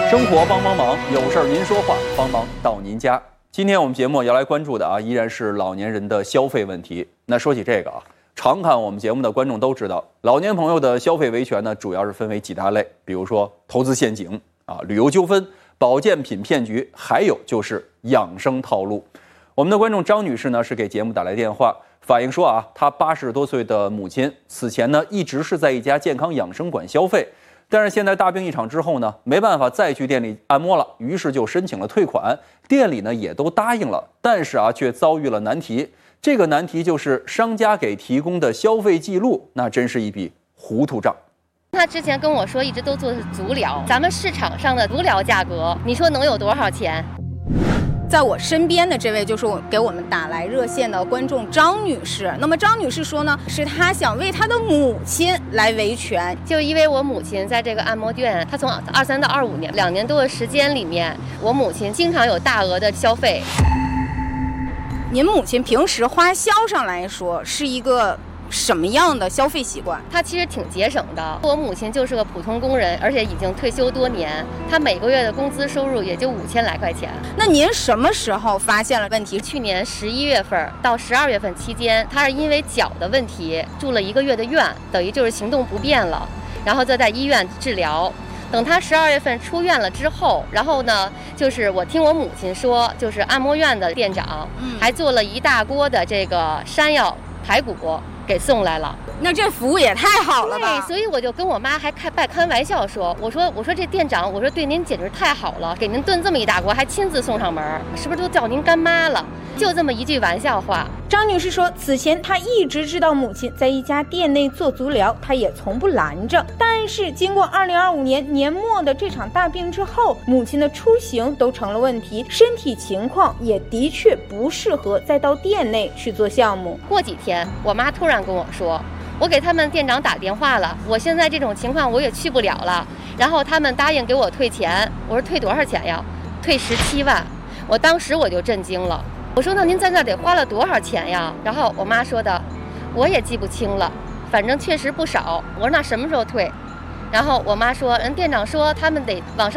生活帮帮忙，有事儿您说话，帮忙到您家。今天我们节目要来关注的依然是老年人的消费问题。那说起这个常看我们节目的观众都知道，老年朋友的消费维权呢，主要是分为几大类，比如说投资陷阱旅游纠纷、保健品骗局，还有就是养生套路。我们的观众张女士呢，是给节目打来电话，反映说她80多岁的母亲此前呢一直是在一家健康养生馆消费，但是现在大病一场之后呢，没办法再去店里按摩了，于是就申请了退款，店里呢也都答应了，但是却遭遇了难题。这个难题就是商家给提供的消费记录，那真是一笔糊涂账。 他之前跟我说一直都做的是足疗，咱们市场上的足疗价格，你说能有多少钱？ 在我身边的这位就是给我们打来热线的观众张女士。那么张女士说呢，是她想为她的母亲来维权， 就因为我母亲在这个按摩店，她从23到25年2年多的时间里面，我母亲经常有大额的消费。 您母亲平时花销上来说是一个什么样的消费习惯？ 她其实挺节省的。我母亲就是个普通工人，而且已经退休多年，她每个月的工资收入也就5000来块钱。 那您什么时候发现了问题？ 去年11月份到12月份期间，她是因为脚的问题住了1个月的院，等于就是行动不便了，然后就在医院治疗。等他12月份出院了之后，然后呢，就是我听我母亲说，就是按摩院的店长还做了一大锅的这个山药排骨给送来了。 那这服务也太好了吧！ 对，所以我就跟我妈还开玩笑说，我说这店长，我说对您简直太好了，给您炖这么一大锅，还亲自送上门，是不是都叫您干妈了？就这么一句玩笑话。 张女士说，此前她一直知道母亲在一家店内做足疗，她也从不拦着。但是经过2025年年末的这场大病之后，母亲的出行都成了问题，身体情况也的确不适合再到店内去做项目。 过几天，我妈突然跟我说，我给他们店长打电话了，我现在这种情况我也去不了了，然后他们答应给我退钱。我说退多少钱呀？退17万。我当时我就震惊了，我说那您在那得花了多少钱呀？然后我妈说的，我也记不清了，反正确实不少。我说那什么时候退？然后我妈说，人店长说他们得往上